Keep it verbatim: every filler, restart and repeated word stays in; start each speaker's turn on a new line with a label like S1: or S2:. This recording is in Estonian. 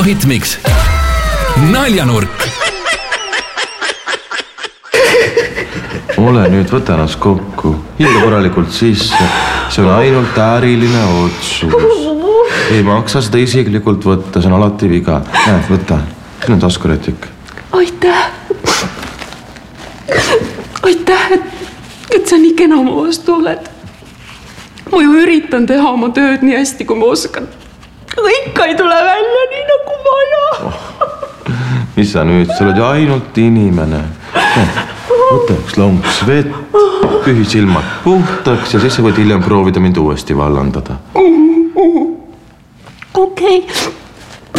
S1: Kuku Hitmix. Naljanurk.
S2: Ole nüüd, võta ennast kokku. Hinda korralikult sisse. See on ainult ääriline otsus. Ei maksa seda isiklikult võtta, see on alati viga. Näed, võta. See on taskurätik.
S3: Aitäh. Aitäh, et, et sa nii kena mu vastu oled. Ma ju üritan teha oma tööd nii hästi, kui ma oskan. Aga ikka ei tule välja nii nagu vaja.
S2: Oh, mis sa nüüd? Sa oled ju ainult inimene. Võta üks lonks vett, pühi silmad puhtaks ja siis sa võid hiljem proovida mind uuesti vallandada.
S3: Okei.